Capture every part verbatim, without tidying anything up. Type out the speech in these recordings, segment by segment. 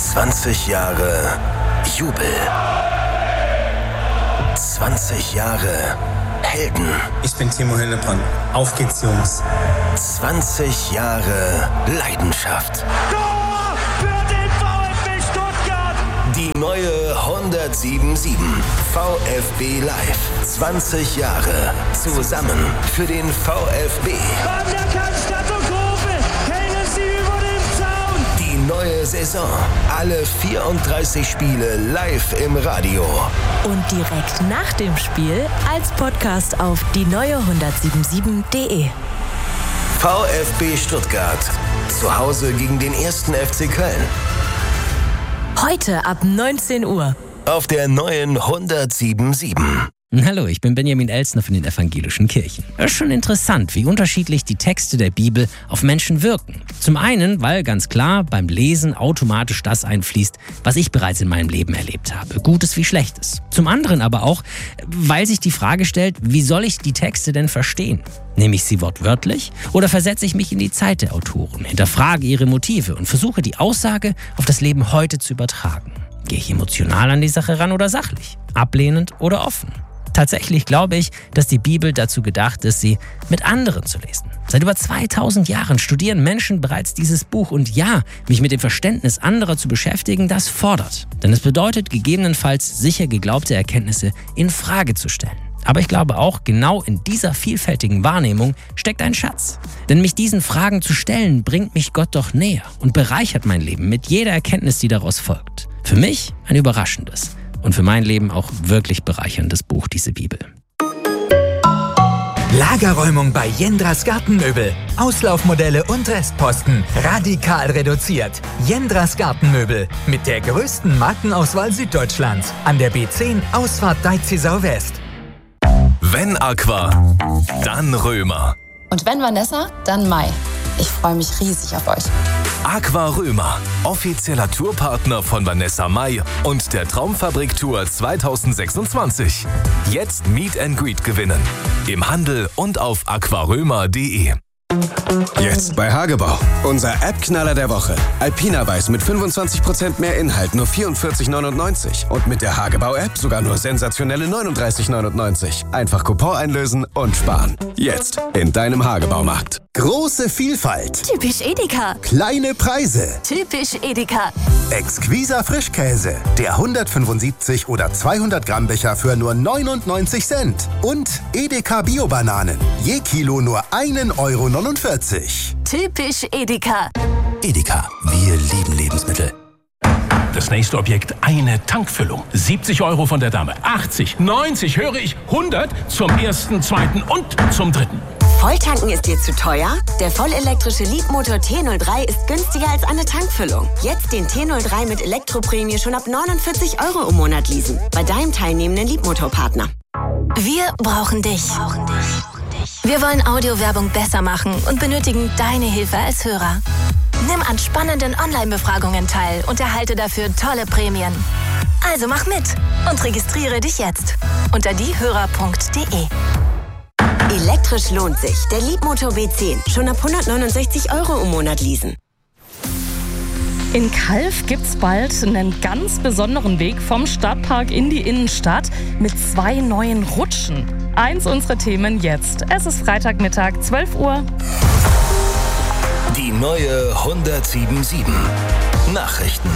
zwanzig Jahre Jubel. zwanzig Jahre Helden. Ich bin Timo Hildebrand. Auf geht's, Jungs. zwanzig Jahre Leidenschaft. Tor für den VfB Stuttgart. Die neue hundertsieben sieben. VfB Live. zwanzig Jahre. Zusammen für den VfB. Von der Cannstatt und Grove. Hängen sie über den Zaun. Die neue Saison. Alle vierunddreißig Spiele live im Radio. Und direkt nach dem Spiel als Podcast auf die neue hundertsiebenundsieben punkt de. VfB Stuttgart. Zu Hause gegen den ersten F C Köln. Heute ab neunzehn Uhr. Auf der neuen hundertsieben Komma sieben. Hallo, ich bin Benjamin Elsner von den Evangelischen Kirchen. Es ist schon interessant, wie unterschiedlich die Texte der Bibel auf Menschen wirken. Zum einen, weil ganz klar beim Lesen automatisch das einfließt, was ich bereits in meinem Leben erlebt habe, Gutes wie Schlechtes. Zum anderen aber auch, weil sich die Frage stellt, wie soll ich die Texte denn verstehen? Nehme ich sie wortwörtlich oder versetze ich mich in die Zeit der Autoren, hinterfrage ihre Motive und versuche die Aussage auf das Leben heute zu übertragen? Gehe ich emotional an die Sache ran oder sachlich? Ablehnend oder offen? Tatsächlich glaube ich, dass die Bibel dazu gedacht ist, sie mit anderen zu lesen. Seit über zweitausend Jahren studieren Menschen bereits dieses Buch und ja, mich mit dem Verständnis anderer zu beschäftigen, das fordert. Denn es bedeutet gegebenenfalls sicher geglaubte Erkenntnisse in Frage zu stellen. Aber ich glaube auch, genau in dieser vielfältigen Wahrnehmung steckt ein Schatz. Denn mich diesen Fragen zu stellen, bringt mich Gott doch näher und bereichert mein Leben mit jeder Erkenntnis, die daraus folgt. Für mich ein überraschendes und für mein Leben auch wirklich bereicherndes Buch, diese Bibel. Lagerräumung bei Jendras Gartenmöbel. Auslaufmodelle und Restposten radikal reduziert. Jendras Gartenmöbel mit der größten Markenauswahl Süddeutschlands an der B zehn Ausfahrt Deizisau West. Wenn Aqua, dann Römer. Und wenn Vanessa, dann Mai. Ich freue mich riesig auf euch. Aqua Römer, offizieller Tourpartner von Vanessa Mai und der Traumfabrik Tour zweitausendsechsundzwanzig. Jetzt Meet and Greet gewinnen. Im Handel und auf aquarömer punkt de. Jetzt bei Hagebau. Unser App-Knaller der Woche. Alpina Weiß mit fünfundzwanzig Prozent mehr Inhalt, nur vierundvierzig neunundneunzig. Und mit der Hagebau-App sogar nur sensationelle neununddreißig neunundneunzig. Einfach Coupon einlösen und sparen. Jetzt in deinem Hagebaumarkt. Große Vielfalt. Typisch Edeka. Kleine Preise. Typisch Edeka. Exquiser Frischkäse. Der hundertfünfundsiebzig oder zweihundert Gramm Becher für nur neunundneunzig Cent. Und Edeka Bio-Bananen. Je Kilo nur einen Euro neunundvierzig. Typisch Edeka. Edeka, wir lieben Lebensmittel. Das nächste Objekt, eine Tankfüllung. siebzig Euro von der Dame, achtzig, neunzig, höre ich, hundert zum ersten, zweiten und zum dritten. Volltanken ist dir zu teuer? Der vollelektrische Leapmotor T null drei ist günstiger als eine Tankfüllung. Jetzt den T null drei mit Elektroprämie schon ab neunundvierzig Euro im Monat leasen. Bei deinem teilnehmenden Leapmotor-Partner. Wir brauchen dich. Wir wollen Audiowerbung besser machen und benötigen deine Hilfe als Hörer. Nimm an spannenden Online-Befragungen teil und erhalte dafür tolle Prämien. Also mach mit und registriere dich jetzt unter diehörer punkt de. Elektrisch lohnt sich. Der Leapmotor B zehn. Schon ab hundertneunundsechzig Euro im Monat leasen. In Calw gibt's bald einen ganz besonderen Weg vom Stadtpark in die Innenstadt mit zwei neuen Rutschen. Eins unserer Themen jetzt. Es ist Freitagmittag, zwölf Uhr. Die neue hundertsieben Komma sieben. Nachrichten.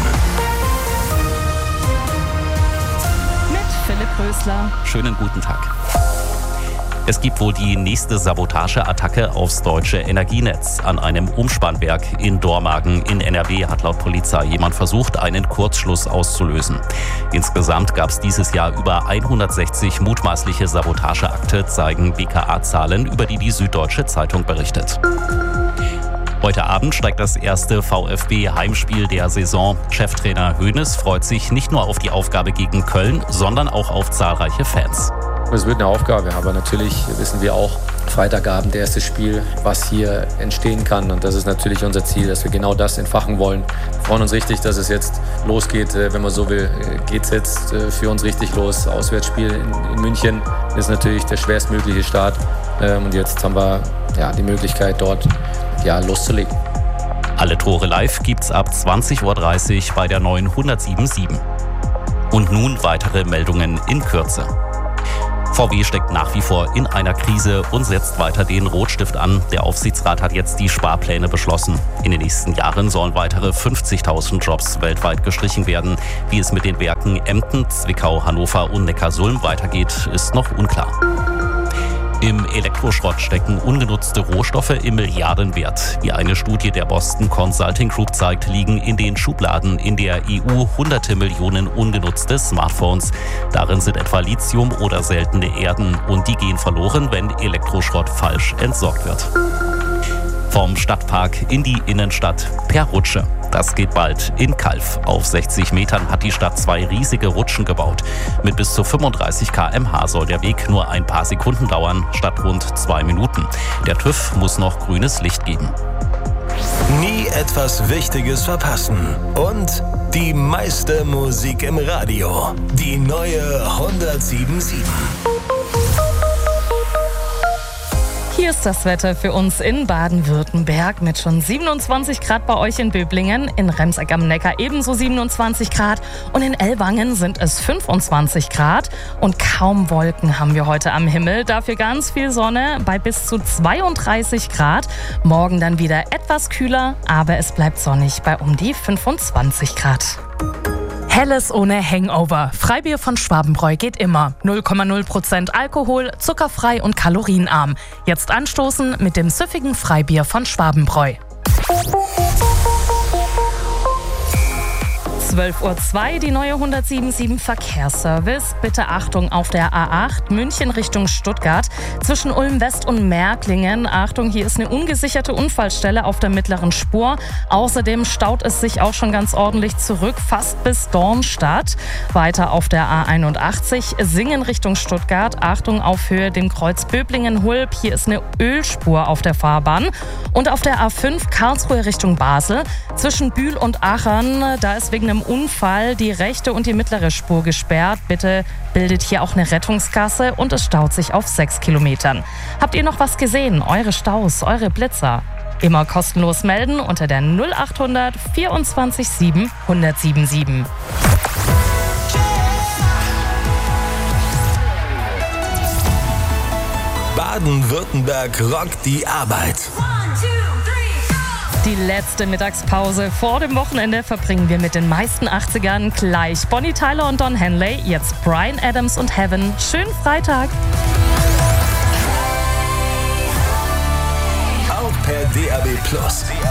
Mit Philipp Rösler. Schönen guten Tag. Es gibt wohl die nächste Sabotageattacke aufs deutsche Energienetz. An einem Umspannwerk in Dormagen in N R W hat laut Polizei jemand versucht, einen Kurzschluss auszulösen. Insgesamt gab es dieses Jahr über hundertsechzig mutmaßliche Sabotageakte, zeigen B K A-Zahlen, über die die Süddeutsche Zeitung berichtet. Heute Abend steigt das erste VfB-Heimspiel der Saison. Cheftrainer Hoeneß freut sich nicht nur auf die Aufgabe gegen Köln, sondern auch auf zahlreiche Fans. Es wird eine Aufgabe, aber natürlich wissen wir auch, Freitagabend, erstes Spiel, was hier entstehen kann. Und das ist natürlich unser Ziel, dass wir genau das entfachen wollen. Wir freuen uns richtig, dass es jetzt losgeht. Wenn man so will, geht es jetzt für uns richtig los. Auswärtsspiel in München ist natürlich der schwerstmögliche Start. Und jetzt haben wir ja, die Möglichkeit, dort ja, loszulegen. Alle Tore live gibt's ab zwanzig Uhr dreißig bei der neuen hundertsieben Komma sieben. Und nun weitere Meldungen in Kürze. V W steckt nach wie vor in einer Krise und setzt weiter den Rotstift an. Der Aufsichtsrat hat jetzt die Sparpläne beschlossen. In den nächsten Jahren sollen weitere fünfzigtausend Jobs weltweit gestrichen werden. Wie es mit den Werken Emden, Zwickau, Hannover und Neckarsulm weitergeht, ist noch unklar. Im Elektroschrott stecken ungenutzte Rohstoffe im Milliardenwert. Wie eine Studie der Boston Consulting Group zeigt, liegen in den Schubladen in der E U hunderte Millionen ungenutzte Smartphones. Darin sind etwa Lithium oder seltene Erden und die gehen verloren, wenn Elektroschrott falsch entsorgt wird. Vom Stadtpark in die Innenstadt per Rutsche. Das geht bald in Calw. Auf sechzig Metern hat die Stadt zwei riesige Rutschen gebaut. Mit bis zu fünfunddreißig Kilometer pro Stunde soll der Weg nur ein paar Sekunden dauern, statt rund zwei Minuten. Der TÜV muss noch grünes Licht geben. Nie etwas Wichtiges verpassen. Und die meiste Musik im Radio. Die neue hundertsieben Komma sieben. Hier ist das Wetter für uns in Baden-Württemberg mit schon siebenundzwanzig Grad bei euch in Böblingen, in Remseck am Neckar ebenso siebenundzwanzig Grad und in Ellwangen sind es fünfundzwanzig Grad und kaum Wolken haben wir heute am Himmel. Dafür ganz viel Sonne bei bis zu zweiunddreißig Grad. Morgen dann wieder etwas kühler, aber es bleibt sonnig bei um die fünfundzwanzig Grad. Helles ohne Hangover. Freibier von Schwabenbräu geht immer. null Komma null Prozent Alkohol, zuckerfrei und kalorienarm. Jetzt anstoßen mit dem süffigen Freibier von Schwabenbräu. zwölf Uhr zwei, die neue hundertsieben Komma sieben Verkehrsservice. Bitte Achtung auf der A acht, München Richtung Stuttgart. Zwischen Ulm West und Märklingen. Achtung, hier ist eine ungesicherte Unfallstelle auf der mittleren Spur. Außerdem staut es sich auch schon ganz ordentlich zurück, fast bis Dornstadt. Weiter auf der A einundachtzig, Singen Richtung Stuttgart. Achtung auf Höhe dem Kreuz Böblingen-Hulb. Hier ist eine Ölspur auf der Fahrbahn. Und auf der A fünf, Karlsruhe Richtung Basel. Zwischen Bühl und Aachen, da ist wegen einem Unfall die rechte und die mittlere Spur gesperrt. Bitte bildet hier auch eine Rettungsgasse und es staut sich auf sechs Kilometern. Habt ihr noch was gesehen? Eure Staus, eure Blitzer? Immer kostenlos melden unter der null achthundert vierundzwanzig sieben hundertsieben sieben. Baden-Württemberg rockt die Arbeit. Die letzte Mittagspause vor dem Wochenende verbringen wir mit den meisten achtzigern gleich. Bonnie Tyler und Don Henley, jetzt Bryan Adams und Heaven. Schönen Freitag! Auch per D A B Plus.